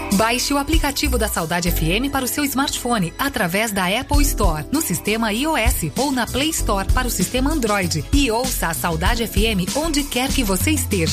Baixe o aplicativo da Saudade FM para o seu smartphone através da Apple Store, no sistema iOS ou na Play Store para o sistema Android e ouça a Saudade FM onde quer que você esteja.